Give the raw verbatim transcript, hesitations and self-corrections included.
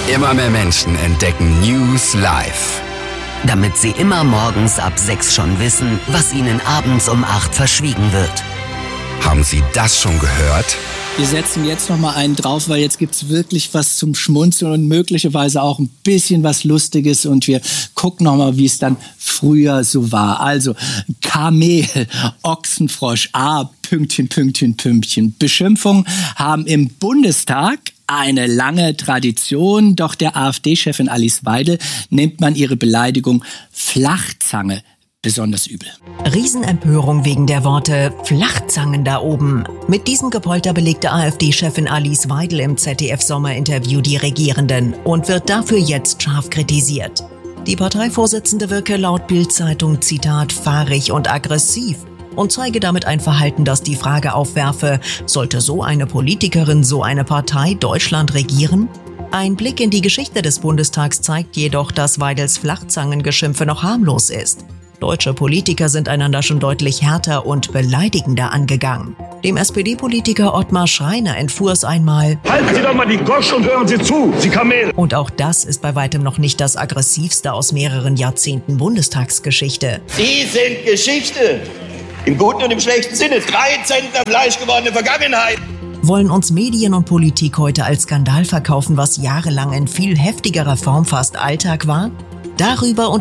Immer mehr Menschen entdecken News live. Damit sie immer morgens ab sechs schon wissen, was ihnen abends um acht verschwiegen wird. Haben Sie das schon gehört? Wir setzen jetzt noch mal einen drauf, weil jetzt gibt's wirklich was zum Schmunzeln und möglicherweise auch ein bisschen was Lustiges. Und wir gucken noch mal, wie es dann früher so war. Also Kamel, Ochsenfrosch, A, Pünktchen, Pünktchen, Pünktchen. Beschimpfungen haben im Bundestag eine lange Tradition. Doch der AfD-Chefin Alice Weidel nimmt man ihre Beleidigung Flachzange besonders übel. Riesenempörung wegen der Worte Flachzangen da oben. Mit diesem Gepolter belegte AfD-Chefin Alice Weidel im Z D F-Sommerinterview die Regierenden und wird dafür jetzt scharf kritisiert. Die Parteivorsitzende wirke laut Bild-Zeitung, Zitat, fahrig und aggressiv und zeige damit ein Verhalten, das die Frage aufwerfe, sollte so eine Politikerin, so eine Partei Deutschland regieren? Ein Blick in die Geschichte des Bundestags zeigt jedoch, dass Weidels Flachzangengeschimpfe noch harmlos ist. Deutsche Politiker sind einander schon deutlich härter und beleidigender angegangen. Dem S P D-Politiker Ottmar Schreiner entfuhr es einmal: Halten Sie doch mal die Gosch und hören Sie zu, Sie Kamel! Und auch das ist bei weitem noch nicht das aggressivste aus mehreren Jahrzehnten Bundestagsgeschichte. Sie sind Geschichte! Im guten und im schlechten Sinne. Drei Zentner Fleisch gewordene Vergangenheit. Wollen uns Medien und Politik heute als Skandal verkaufen, was jahrelang in viel heftigerer Form fast Alltag war? Darüber und